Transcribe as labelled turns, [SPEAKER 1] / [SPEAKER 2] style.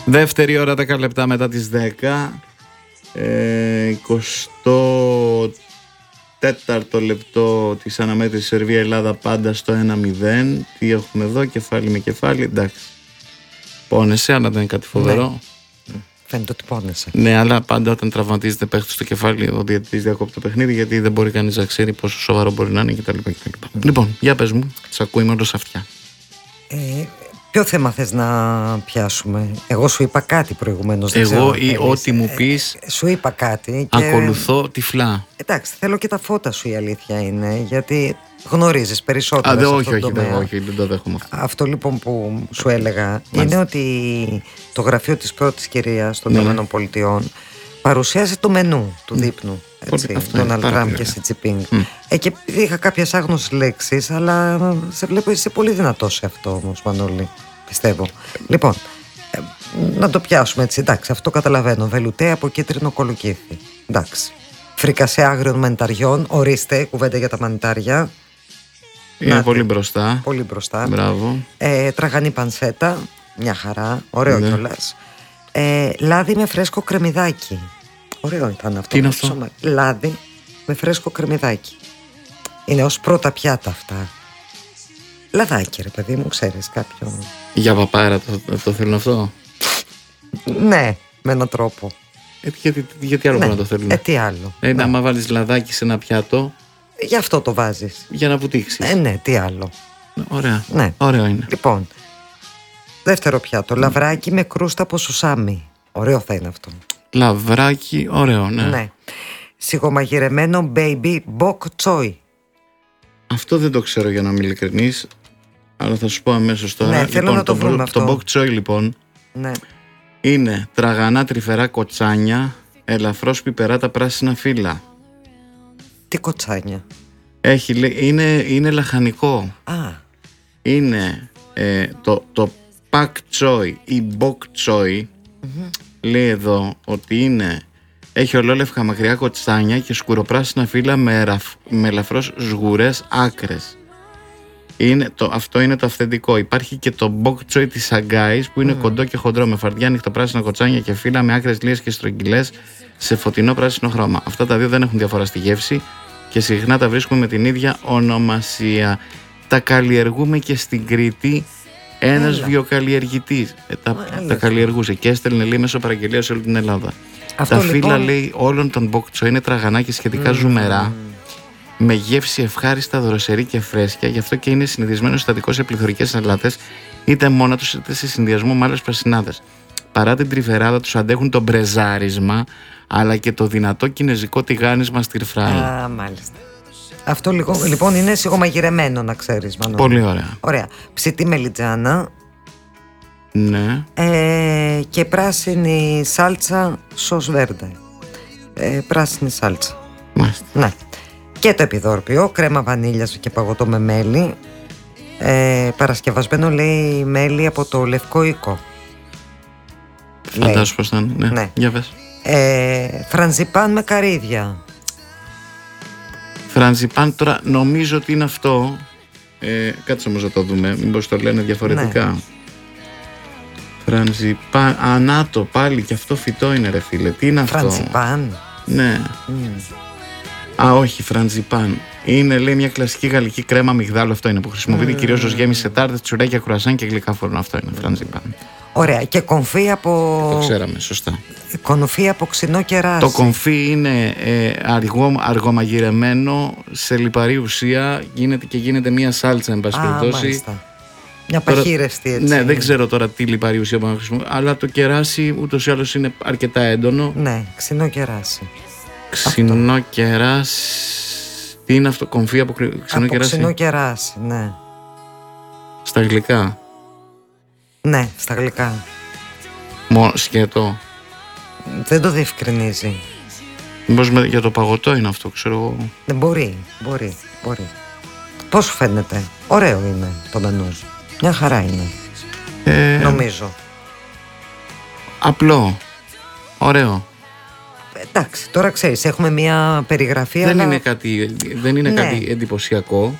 [SPEAKER 1] Δεύτερη ώρα, 10 λεπτά μετά τις 10. 24ο λεπτό της αναμέτρησης Σερβία-Ελλάδα, πάντα στο 1-0. Τι έχουμε εδώ, κεφάλι με κεφάλι, εντάξει. Πόνεσαι, αλλά δεν είναι κάτι φοβερό.
[SPEAKER 2] Ναι. Φαίνεται ότι πόνεσαι.
[SPEAKER 1] Ναι, αλλά πάντα όταν τραυματίζεται παίχτης στο κεφάλι, ο διαιτητής διακόπτει το παιχνίδι, γιατί δεν μπορεί κανείς να ξέρει πόσο σοβαρό μπορεί να είναι κτλ. Λοιπόν, για πες μου, τις ακούει με όλος αυτιά.
[SPEAKER 2] Ποιο θέμα θες να πιάσουμε? Εγώ σου είπα κάτι προηγουμένως.
[SPEAKER 1] Εγώ ή ό,τι μου πεις.
[SPEAKER 2] Σου είπα κάτι και...
[SPEAKER 1] Ακολουθώ τυφλά.
[SPEAKER 2] Εντάξει, θέλω και τα φώτα σου, η αλήθεια είναι, γιατί γνωρίζεις περισσότερο σε αυτόν τον τομέα.
[SPEAKER 1] Όχι, δεν το δέχομαι αυτό.
[SPEAKER 2] Αυτό λοιπόν που σου έλεγα είναι ότι το γραφείο της πρώτης κυρίας των Ηνωμένων Πολιτειών παρουσιάζει το μενού του δείπνου. Ντόναλντ Τραμπ και Σι Τζινπίνγκ. Και είχα κάποιες άγνωσες λέξεις, αλλά σε βλέπω είσαι πολύ δυνατός σε αυτό όμως, Μανώλη, πιστεύω. Λοιπόν, να το πιάσουμε έτσι. Εντάξει, αυτό καταλαβαίνω. Βελουτέ από κίτρινο κολοκύθι. Εντάξει. Φρικασέ άγριων μανιταριών. Ορίστε, κουβέντα για τα μανιτάρια.
[SPEAKER 1] Είναι πολύ μπροστά.
[SPEAKER 2] Πολύ μπροστά.
[SPEAKER 1] Μπράβο.
[SPEAKER 2] Τραγανή πανσέτα. Μια χαρά. Ωραίο κιόλας. Λάδι με φρέσκο κρεμμυδάκι. Ωραίο ήταν αυτό.
[SPEAKER 1] Τι είναι αυτό?
[SPEAKER 2] Λάδι με φρέσκο κρεμμυδάκι. Είναι ως πρώτα πιάτα αυτά. Λαδάκι, ρε παιδί μου, ξέρεις κάποιο.
[SPEAKER 1] Για παπάρα το θέλουν αυτό?
[SPEAKER 2] Ναι, με έναν τρόπο.
[SPEAKER 1] Γιατί άλλο να το θέλουν?
[SPEAKER 2] Τι άλλο.
[SPEAKER 1] Άμα βάλεις λαδάκι σε ένα πιάτο,
[SPEAKER 2] γι' αυτό το βάζεις.
[SPEAKER 1] Για να βουτήξεις.
[SPEAKER 2] Ναι, τι άλλο.
[SPEAKER 1] Ωραία.
[SPEAKER 2] Ναι.
[SPEAKER 1] Ωραίο είναι.
[SPEAKER 2] Λοιπόν, δεύτερο πιάτο. Λαβράκι με κρούστα από σουσάμι. Ωραίο θα είναι αυτό.
[SPEAKER 1] Λαβράκι, ωραίο, ναι.
[SPEAKER 2] Σιγομαγειρεμένο baby bok choy.
[SPEAKER 1] Αυτό δεν το ξέρω, για να είμαι ειλικρινής, αλλά θα σου πω αμέσως τώρα.
[SPEAKER 2] Ναι, θέλω να το βρούμε αυτό.
[SPEAKER 1] Το bok choy λοιπόν είναι τραγανά τρυφερά κοτσάνια, ελαφρώς πιπεράτα πράσινα φύλλα.
[SPEAKER 2] Τι κοτσάνια?
[SPEAKER 1] Είναι λαχανικό. Είναι το pak choy ή bok choy. Λέει εδώ ότι έχει ολόλευκα μακριά κοτσάνια και σκουροπράσινα φύλλα με ελαφρώς σγουρές άκρες. Αυτό είναι το αυθεντικό. Υπάρχει και το bok choy της Σαγκάης, που είναι κοντό και χοντρό, με φαρδιά ανοιχτοπράσινα κοτσάνια και φύλλα με άκρες λίες και στρογγυλές σε φωτεινό πράσινο χρώμα. Αυτά τα δύο δεν έχουν διαφορά στη γεύση και συχνά τα βρίσκουμε με την ίδια ονομασία. Τα καλλιεργούμε και στην Κρήτη. Ένας βιοκαλλιεργητής τα καλλιεργούσε και έστελνε, λέει, μέσω παραγγελία σε όλη την Ελλάδα. Τα φύλλα, λέει, όλων των bok choy είναι τραγανά και σχετικά ζουμερά, με γεύση ευχάριστα, δροσερή και φρέσκια. Γι' αυτό και είναι συνηθισμένο συστατικό σε πληθωρικές σαλάτες, είτε μόνα τους είτε σε συνδυασμό με άλλες πρασινάδες. Παρά την τρυφεράδα τους αντέχουν το μπρεζάρισμα, αλλά και το δυνατό κινεζικό τηγάνισμα stir fry.
[SPEAKER 2] Μάλιστα. Αυτό λοιπόν είναι σιγομαγειρεμένο, να ξέρεις, Μανώλη.
[SPEAKER 1] Πολύ ωραία.
[SPEAKER 2] Ωραία. Ψητή μελιτζάνα.
[SPEAKER 1] Ναι.
[SPEAKER 2] Και πράσινη σάλτσα σος βέρντε. Πράσινη σάλτσα.
[SPEAKER 1] Μάλιστα.
[SPEAKER 2] Ναι. Και το επιδόρπιο, κρέμα βανίλιας και παγωτό με μέλι. Παρασκευασμένο, λέει, μέλι από το Λευκό Οίκο.
[SPEAKER 1] Φαντάζομαι πως θα είναι. Ναι. Για πες.
[SPEAKER 2] Φρανζιπάν με καρύδια.
[SPEAKER 1] Φρανζιπάν, τώρα νομίζω ότι είναι αυτό. Κάτσε όμως να το δούμε, μήπως το λένε διαφορετικά. Ναι. Φρανζιπάν, ανάτο πάλι, και αυτό φυτό είναι, ρε φίλε. Τι είναι αυτό?
[SPEAKER 2] Φρανζιπάν.
[SPEAKER 1] Ναι. Όχι, φρανζιπάν. Είναι, λέει, μια κλασική γαλλική κρέμα μυγδάλου. Αυτό είναι που χρησιμοποιείται κυρίως ως γέμιση σε τάρτες, τσουρέκια, κρουασάν και γλυκά φούρνο. Αυτό είναι φρανζιπάν.
[SPEAKER 2] Ωραία. Και κομφή από...
[SPEAKER 1] Το ξέραμε, σωστά.
[SPEAKER 2] Κονφή από ξινό κεράσι.
[SPEAKER 1] Το κομφή είναι αργομαγειρεμένο σε λιπαρή ουσία. Γίνεται μια σάλτσα, εν πάση περιπτώσει.
[SPEAKER 2] Μια παχύρευτη, έτσι.
[SPEAKER 1] Ναι, δεν ξέρω τώρα τι λιπαρή ουσία μπορούμε να χρησιμοποιήσουμε, αλλά το κεράσι ούτως ή άλλως είναι αρκετά έντονο.
[SPEAKER 2] Ναι, ξινό κεράσι.
[SPEAKER 1] Ξινό κεράσι. Τι είναι αυτό, κομφή από ξινό κεράσι?
[SPEAKER 2] Ξινό κεράσι, ναι.
[SPEAKER 1] Στα γλυκά.
[SPEAKER 2] Ναι, στα γλυκά.
[SPEAKER 1] Σκέτο.
[SPEAKER 2] Δεν το διευκρινίζει.
[SPEAKER 1] Μήπως για το παγωτό είναι αυτό, ξέρω εγώ.
[SPEAKER 2] Μπορεί. Πώς σου φαίνεται? Ωραίο είναι το μενού. Μια χαρά είναι. Νομίζω.
[SPEAKER 1] Απλό. Ωραίο.
[SPEAKER 2] Εντάξει, τώρα ξέρεις, έχουμε μια περιγραφή.
[SPEAKER 1] Δεν είναι κάτι εντυπωσιακό.